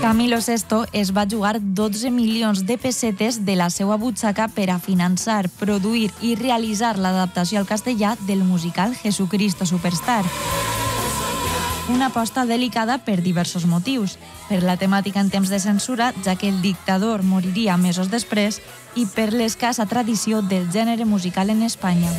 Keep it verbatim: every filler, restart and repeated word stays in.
Camilo Sesto es va jugar dotze milions de pessetes de la seva butxaca per a finançar, produir i realitzar l'adaptació al castellà del musical Jesucristo Superstar. Una aposta delicada per diversos motius, per la temàtica en temps de censura, ja que el dictador moriria mesos després, i per l'escassa tradició del gènere musical en Espanya.